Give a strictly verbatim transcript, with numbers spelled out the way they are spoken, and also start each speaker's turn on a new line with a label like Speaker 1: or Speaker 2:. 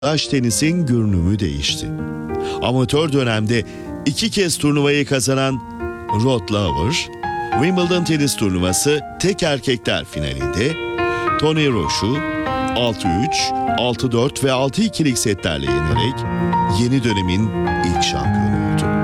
Speaker 1: Taş tenisin görünümü değişti. Amatör dönemde iki kez turnuvayı kazanan Rod Laver, Wimbledon tenis turnuvası tek erkekler finalinde Tony Roche'u altı üç, altı dört ve altı ikilik setlerle yenerek yeni dönemin ilk şampiyonu oldu.